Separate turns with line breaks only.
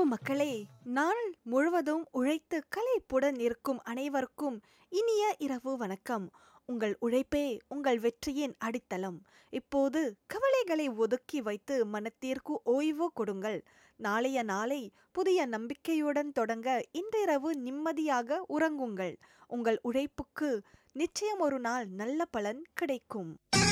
மக்களே, நாள் முழுவதும் உழைத்து களைப்புடன் இருக்கும் அனைவருக்கும் இனிய இரவு வணக்கம். உங்கள் உழைப்பே உங்கள் வெற்றியின் அடித்தளம். இப்போது கவலைகளை ஒதுக்கி வைத்து மனத்திற்கு ஓய்வு கொடுங்கள். நாளைய நாளை புதிய நம்பிக்கையுடன் தொடங்க இன்றிரவு நிம்மதியாக உறங்குங்கள். உங்கள் உழைப்புக்கு நிச்சயம் ஒரு நாள் நல்ல பலன் கிடைக்கும்.